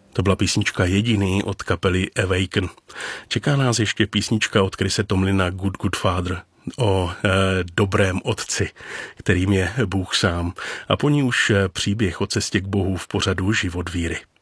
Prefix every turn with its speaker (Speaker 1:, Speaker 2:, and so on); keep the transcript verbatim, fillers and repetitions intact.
Speaker 1: To byla písnička Jediný od kapely Awaken. Čeká nás ještě písnička od Chrise Tomlina Good Good Father o e, dobrém otci, kterým je Bůh sám. A po ní už příběh o cestě k Bohu v pořadu Život víry.